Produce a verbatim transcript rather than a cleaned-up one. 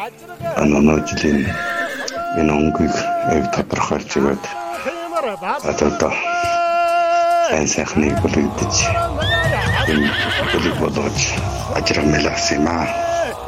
anono жилийн энэ өнгөийг яг тодорхойлж өгöd одоо сайн сайхныг бүлэгдэж энэ бүлэг болгож ажрал мэл авсан юм аа.